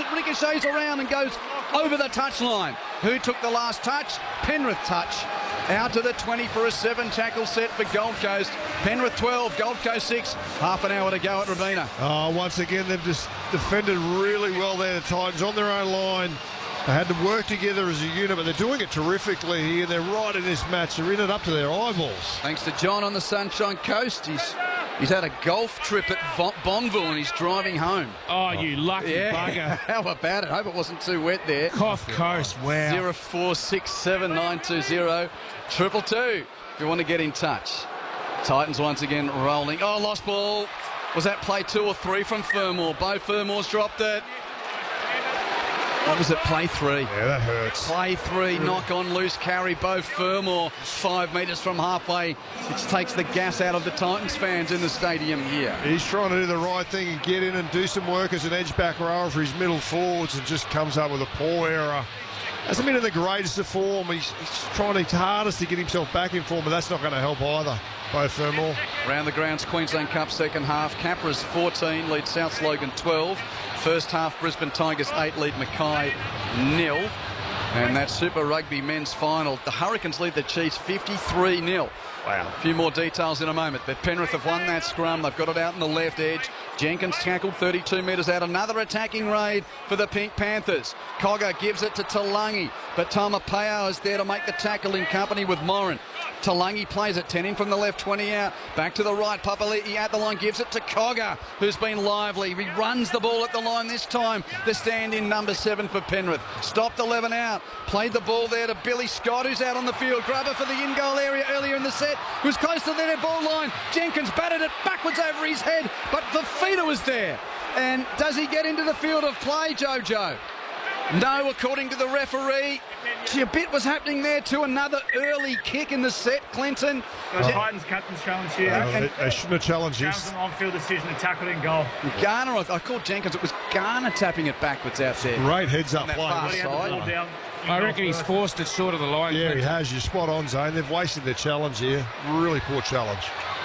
ricochets around and goes over the touchline. Who took the last touch? Penrith touch. Out to the 20 for a 7-tackle set for Gold Coast. Penrith 12, Gold Coast 6. Half an hour to go at Robina. Oh, once again, they've just defended really well there, the Titans, on their own line. They had to work together as a unit, but they're doing it terrifically here. They're right in this match. They're in it up to their eyeballs. Thanks to John on the Sunshine Coast. He's had a golf trip at Bonville and he's driving home. Oh, you lucky bugger. How about it? Hope it wasn't too wet there. Cough Coast, wow. 0467920222. 222 if you want to get in touch. Titans once again rolling. Oh, lost ball. Was that play 2 or 3 from Fermor? Bo Fermor's dropped it. What was it? Play 3. Yeah, that hurts. Play 3, knock on, loose carry. Bo Fermor, 5 metres from halfway, which takes the gas out of the Titans fans in the stadium here. He's trying to do the right thing and get in and do some work as an edge back rower for his middle forwards and just comes up with a poor error. Hasn't been in the greatest of form. He's trying his hardest to get himself back in form, but that's not going to help either. Bo Fermor. Round the grounds, Queensland Cup second half. Capras 14, lead South Logan 12. First half, Brisbane Tigers 8, lead Mackay 0. And that Super Rugby men's final. The Hurricanes lead the Chiefs 53-0. Wow. A few more details in a moment. But Penrith have won that scrum. They've got it out on the left edge. Jenkins tackled 32 metres out. Another attacking raid for the Pink Panthers. Cogger gives it to Talangi. But Tamapao is there to make the tackle in company with Moran. Talangi plays it, 10 in from the left, 20 out. Back to the right, Papali'i at the line, gives it to Cogger, who's been lively. He runs the ball at the line this time. The stand-in number 7 for Penrith. Stopped 11 out. Played the ball there to Billy Scott, who's out on the field. Grubber for the in-goal area earlier in the set. Was close to their ball line. Jenkins batted it backwards over his head, but the feeder was there. And does he get into the field of play, Jojo? No, according to the referee. Gee, a bit was happening there too. Another early kick in the set, Clinton. The Titans captain's challenge here. They shouldn't have challenged this. That was an on-field decision to tackle in goal. Garner, I called Jenkins. It was Garner tapping it backwards out there. Great heads-up play. I reckon he's forced it short of the line. Yeah, he has. You're spot on, Zane. They've wasted their challenge here. Really poor challenge.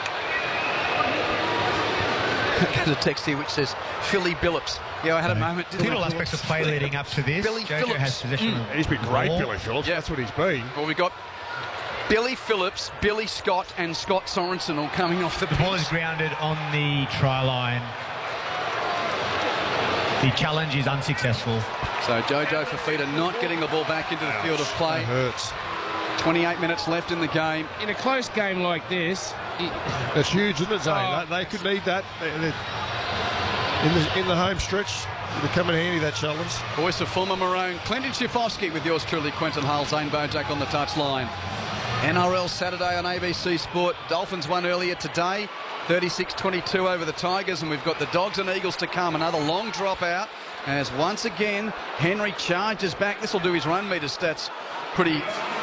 There's a text here which says Philly Billups. Yeah, I had a moment. Little aspects of play leading up to this. Billy Jojo Phillips has possession. He's been great, Billy Phillips. Yeah, that's what he's been. Well, we got Billy Phillips, Billy Scott, and Scott Sorensen all coming off the The ball bench. is grounded on the try line. The challenge is unsuccessful. So Jojo Fafita not getting the ball back into the field of play. That hurts. 28 minutes left in the game. In a close game like this... That's huge, isn't it, Zane? They could need that. In the home stretch, it'll come in handy, that challenge. Voice of former Maroon, Clinton Schifofsky with yours truly, Quentin Hull, Zane Bojack on the touchline. NRL Saturday on ABC Sport. Dolphins won earlier today, 36-22 over the Tigers, and we've got the Dogs and Eagles to come. Another long dropout as once again Henry charges back. This will do his run metre stats pretty...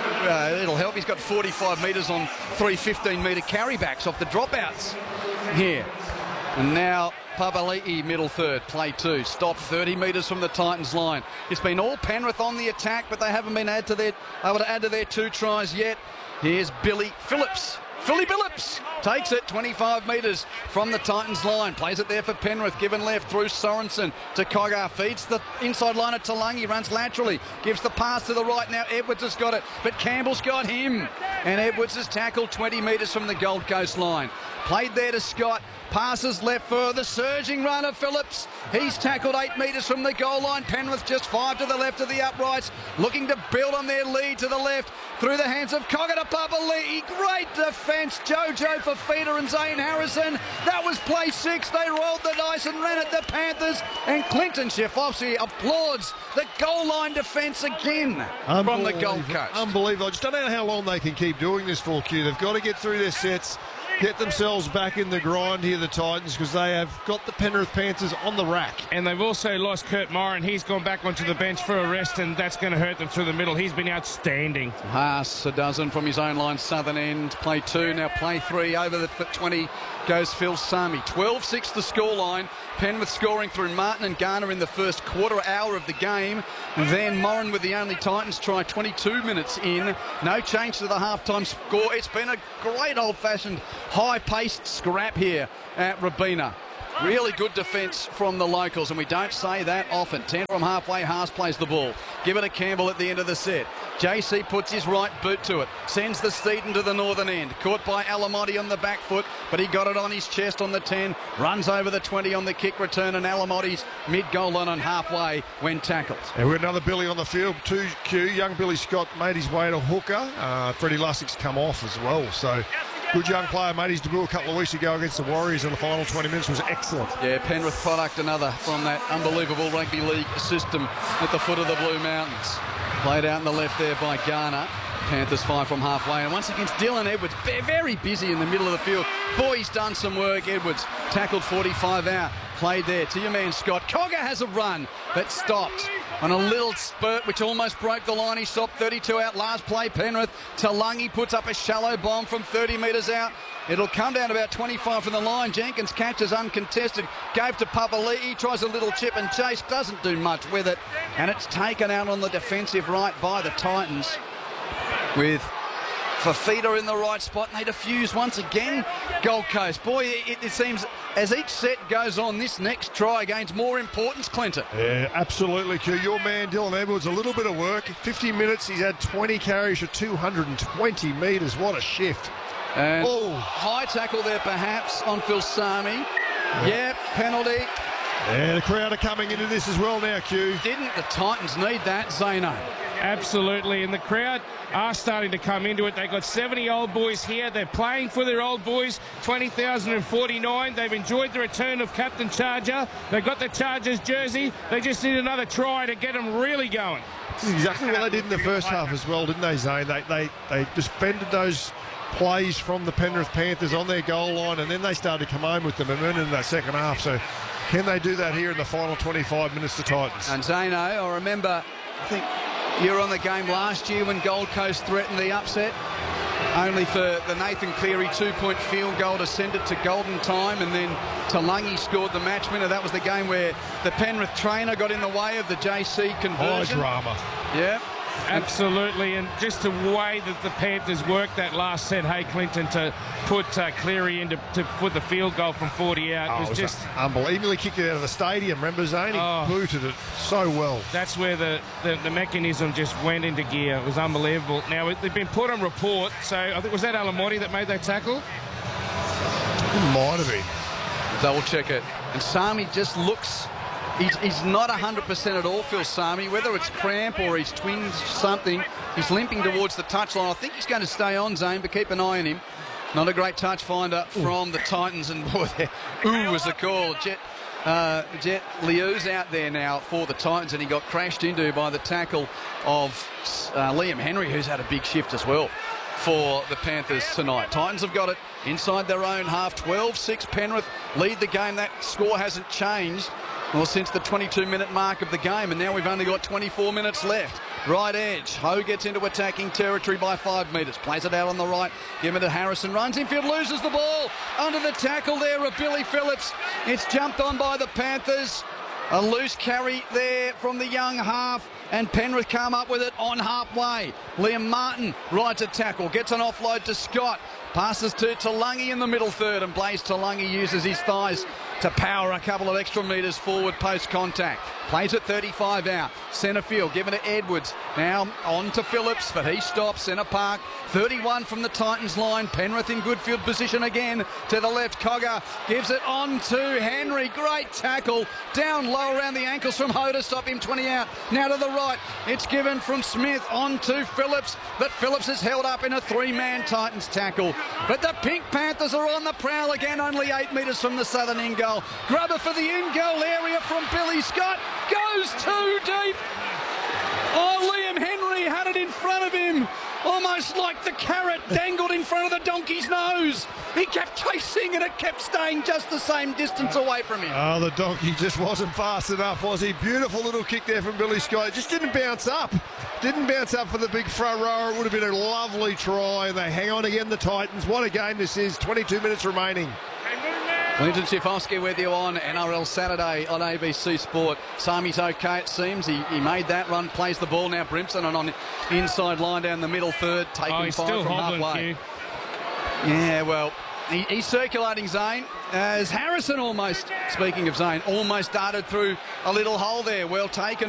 it'll help. He's got 45 metres on 3 15-metre carrybacks off the dropouts here. And now Papali'i, middle third, play 2. Stop 30 metres from the Titans line. It's been all Penrith on the attack, but they haven't been able to add to their 2 tries yet. Here's Billy Phillips. Philly Billups takes it 25 metres from the Titans line. Plays it there for Penrith. Given left through Sorensen to Cogger. Feeds the inside line at Talangi. Runs laterally. Gives the pass to the right. Now Edwards has got it. But Campbell's got him. And Edwards has tackled 20 metres from the Gold Coast line. Played there to Scott. Passes left for the surging run of Phillips. He's tackled 8 metres from the goal line. Penrith just 5 to the left of the uprights. Looking to build on their lead to the left. Through the hands of Cogger to Papali'i. Great defence. Jojo Fafita and Zane Harrison. That was play 6. They rolled the dice and ran at the Panthers. And Clinton Schifofsky applauds the goal line defence again from the Gold Coast. Unbelievable. I just don't know how long they can keep doing this for, Q. They've got to get through their sets. Get themselves back in the grind here, the Titans, because they have got the Penrith Panthers on the rack. And they've also lost Kurt Moran. He's gone back onto the bench for a rest, and that's going to hurt them through the middle. He's been outstanding. Haas, a dozen from his own line, southern end. Play 2, now play 3. Over the 20 goes Phil Sami. 12-6 the scoreline. Penrith scoring through Martin and Garner in the first quarter hour of the game. Then Moran with the only Titans try 22 minutes in. No change to the halftime score. It's been a great old-fashioned high-paced scrap here at Robina. Really good defence from the locals, and we don't say that often. 10 from halfway, Haas plays the ball. Give it to Campbell at the end of the set. JC puts his right boot to it. Sends the Steedon to the northern end. Caught by Alamotti on the back foot, but he got it on his chest on the 10. Runs over the 20 on the kick return, and Alamotti's mid-goal line on halfway when tackled. And we've got another Billy on the field, 2Q. Young Billy Scott made his way to hooker. Freddie Lussick's come off as well, so... Good young player, made his debut a couple of weeks ago against the Warriors in the final 20 minutes, was excellent. Yeah, Penrith product, another from that unbelievable rugby league system at the foot of the Blue Mountains. Played out in the left there by Garner. Panthers 5 from halfway, and once against Dylan Edwards, very busy in the middle of the field. Boy, he's done some work, Edwards. Tackled 45 out, played there to your man Scott. Cogger has a run that stopped on a little spurt which almost broke the line. He stopped 32 out last play. Penrith, Talangi puts up a shallow bomb from 30 metres out. It'll come down about 25 from the line. Jenkins catches uncontested, gave to Papali'i. He tries a little chip and chase, doesn't do much with it, and it's taken out on the defensive right by the Titans, with Fafita in the right spot, and they defuse once again. Gold Coast, boy, it seems as each set goes on, this next try gains more importance, Clinton. Yeah, absolutely, Q. Your man Dylan Edwards, a little bit of work. 50 minutes, he's had 20 carries for 220 metres. What a shift. And high tackle there perhaps on Phil Sami. Yep, penalty. Yeah, the crowd are coming into this as well now, Q. Didn't the Titans need that, Zeno? Absolutely, and the crowd are starting to come into it. They've got 70 old boys here. They're playing for their old boys. 20,049. They've enjoyed the return of Captain Charger. They've got the Chargers jersey. They just need another try to get them really going. This is exactly what they did in the first half as well, didn't they, Zane? They defended those plays from the Penrith Panthers on their goal line, and then they started to come home with the momentum in that second half. So can they do that here in the final 25 minutes, the Titans? And Zeno, I remember, I think you were on the game last year when Gold Coast threatened the upset, only for the Nathan Cleary 2-point field goal to send it to golden time, and then Talangi scored the match winner. That was the game where the Penrith trainer got in the way of the JC conversion. High drama. Yeah. Absolutely, and just the way that the Panthers worked that last set, hey, Clinton, to put Cleary in to put the field goal from 40 out was just... unbelievably kicked it out of the stadium, remember, Zane? He booted it so well. That's where the mechanism just went into gear. It was unbelievable. Now, they've been put on report, so I think, was that Alamotti that made that tackle? It might have been. Double check it. And Sami just looks... He's not 100% at all, Phil Sami. Whether it's cramp or he's twinged something, he's limping towards the touchline. I think he's going to stay on, Zane, but keep an eye on him. Not a great touch finder from the Titans, and boy, was the call. Jet Liu's out there now for the Titans, and he got crashed into by the tackle of Liam Henry, who's had a big shift as well for the Panthers tonight. Titans have got it inside their own half. 12-6 Penrith lead the game. That score hasn't changed since the 22-minute mark of the game, and now we've only got 24 minutes left. Right edge, Ho gets into attacking territory by 5 metres, plays it out on the right, give it to Harrison, runs infield, loses the ball, under the tackle there of Billy Phillips. It's jumped on by the Panthers. A loose carry there from the young half, and Penrith come up with it on halfway. Liam Martin rides a tackle, gets an offload to Scott, passes to Talangi in the middle third, and Blaze Talangi uses his thighs to power a couple of extra metres forward post-contact. Plays it 35 out. Centre field, given to Edwards. Now on to Phillips, but he stops. Centre park, 31 from the Titans line. Penrith in good field position again. To the left, Cogger gives it on to Henry. Great tackle. Down low around the ankles from Ho to stop him, 20 out. Now to the right. It's given from Smith on to Phillips, but Phillips is held up in a 3-man Titans tackle. But the Pink Panthers are on the prowl again, only 8 metres from the southern end goal. Grubber for the in-goal area from Billy Scott. Goes too deep. Oh, Liam Henry had it in front of him, almost like the carrot dangled in front of the donkey's nose. He kept chasing and it kept staying just the same distance away from him. Oh, the donkey just wasn't fast enough, was he? Beautiful little kick there from Billy Scott. It just didn't bounce up. Didn't bounce up for the big front rower. It would have been a lovely try, and they hang on again, the Titans. What a game this is. 22 minutes remaining. Clinton Schifowski with you on NRL Saturday on ABC Sport. Sami's okay, it seems. He made that run, plays the ball now. Brimson on the inside line down the middle third, taking 5 from halfway. Yeah, well, He's circulating Zane as Harrison almost, speaking of Zane, almost darted through a little hole there. Well taken.